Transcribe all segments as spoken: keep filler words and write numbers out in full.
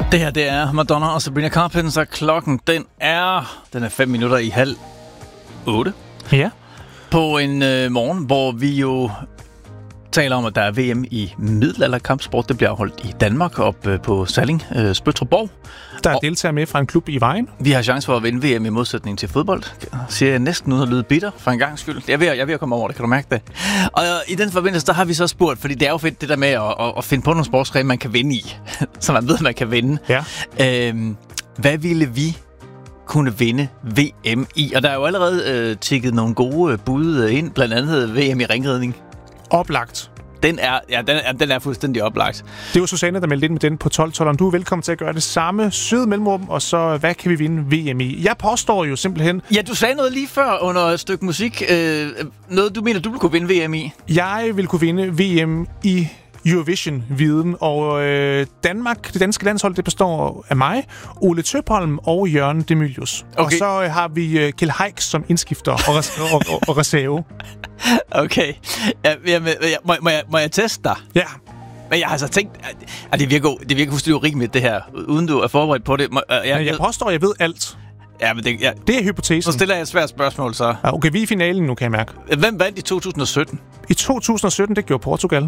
Det her, det er Madonna og Sabrina Carpenter. Klokken, den er, den er fem minutter i halv otte. Ja. På en øh, morgen, hvor vi jo taler om, at der er V M i middelalderkampsport. Det bliver afholdt i Danmark, op øh, på Salling, øh, Spøttrup-Borg. Der er deltagere med fra en klub i Vejen. Vi har chance for at vinde V M i modsætning til fodbold. Siger jeg næsten uden at lyde bitter for en gang skyld. Jeg er ved, jeg er ved at komme over det, kan du mærke det? Og i den forbindelse, der har vi så spurgt, fordi det er jo fedt det der med at, at, at finde på nogle sportsgrene, man kan vinde i. Så man ved, man kan vinde. Ja. Øhm, hvad ville vi kunne vinde V M i? Og der er jo allerede øh, tikket nogle gode bud ind, blandt andet V M i ringridning. Oplagt. Den er, ja, den er, den er fuldstændig oplagt. Det er jo Susanne, der meldte ind med den på tolv tolv. Du er velkommen til at gøre det samme. Sød mellemrum, og så hvad kan vi vinde V M i? Jeg påstår jo simpelthen... Ja, du sagde noget lige før under et stykke musik. Øh, noget, du mener, du ville kunne vinde V M i? Jeg vil kunne vinde V M i Eurovision-viden, og øh, Danmark, det danske landshold, det består af mig, Ole Tøpholm og Jørgen Demilius. Okay. Og så øh, har vi øh, Kjeld Haik som indskifter og, res- og, og, og reserve. Okay. Ja, jeg, jeg, må, må, jeg, må jeg teste dig? Ja. Men jeg har altså tænkt, at det virker, det virker fuldstændig urimeligt, det her, uden du er forberedt på det. Må, jeg, jeg, jeg påstår, at jeg ved alt. Ja, men det, ja. det er hypotesen. Så stiller jeg et svært spørgsmål, så. Ja, okay, vi er i finalen nu, kan jeg mærke. Hvem vandt i to tusind og sytten? I to tusind og sytten, det gjorde Portugal.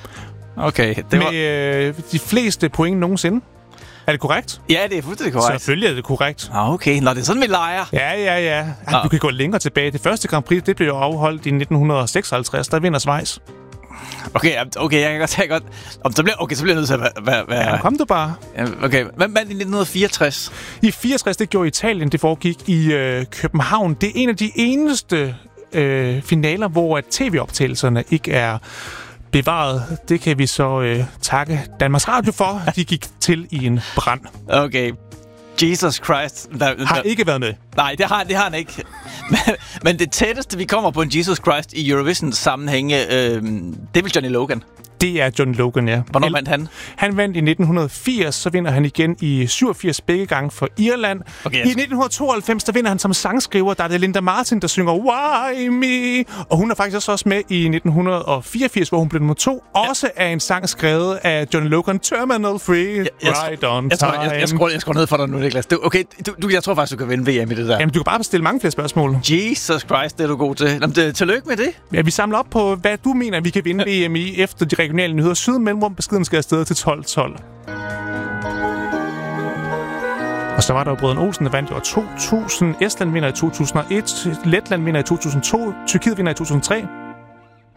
Okay. Det var... Med øh, de fleste point nogensinde. Er det korrekt? Ja, det er fuldstændig korrekt. Selvfølgelig er det korrekt. Ah, okay. Nå, det er sådan, vi leger. Ja, ja, ja. Ah, du kan gå længere tilbage. Det første Grand Prix, det blev jo afholdt i nitten seksoghalvtreds. Der vinder Schweiz. Okay, okay, jeg kan godt tage godt. Om så bliver, okay, så bliver jeg nødt til at være... være... Ja, kom du bare. Ja, okay, hvem vandt i nitten fireogtres? I fireogtres, det gjorde Italien. Det foregik i øh, København. Det er en af de eneste øh, finaler, hvor at tv-optagelserne ikke er bevaret. Det kan vi så øh, takke Danmarks Radio for. De gik til i en brand. Okay. Jesus Christ. Der, har der... ikke været med. Nej, det har, det har han ikke. men, men det tætteste, vi kommer på en Jesus Christ i Eurovision-sammenhænge, øh, det er vel Johnny Logan. Det er Johnny Logan, ja. Hvornår vandt han? Han vandt i nitten firs, så vinder han igen i syvogfirs begge gange for Irland. Okay, I nitten tooghalvfems, der vinder han som sangskriver. Der er det Linda Martin, der synger Why Me? Og hun er faktisk også med i nitten fireogfirs, hvor hun blev nummer to. Ja. Også af en sang skrevet af Johnny Logan, Terminal Free, ja, jeg, Right on jeg, Time. Jeg, jeg, jeg, skruer, jeg skruer ned for dig nu, Niklas. Du, okay, du, du, jeg tror faktisk, du kan vinde V M i det der. Jamen, du kan bare bestille mange flere spørgsmål. Jesus Christ, det er du god til. Jamen, det, tillykke med det. Ja, vi samler op på, hvad du mener, vi kan vinde V M i efter de regionale nyheder. Syd mellemrum, beskeden skal afsted til tolv tolv. Og så var der jo Brødrene Olsen, der vandt jo to tusind. Estland vinder i to tusind og et. Letland vinder i to tusind og to. Tyrkiet vinder i to tusind og tre.